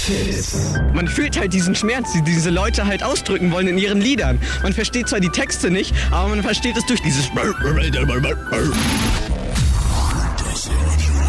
Fitz. Man fühlt halt diesen Schmerz, die diese Leute halt ausdrücken wollen in ihren Liedern. Man versteht zwar die Texte nicht, aber man versteht es durch dieses